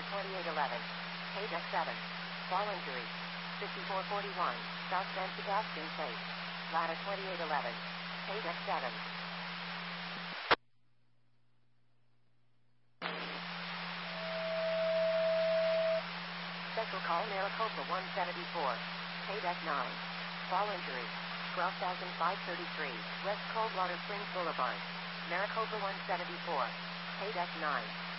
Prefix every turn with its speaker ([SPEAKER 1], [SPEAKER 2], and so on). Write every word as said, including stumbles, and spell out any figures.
[SPEAKER 1] twenty-eight eleven. Pay deck seven. Fall injury. fifty-four forty-one. South San Sebastian Place. Ladder twenty-eight eleven. Pay deck seven. Special call Maricopa one seventy-four. Pay deck nine. Fall injury. twelve thousand five hundred thirty-three. West Coldwater Springs Boulevard. Maricopa one seventy-four. Pay deck nine.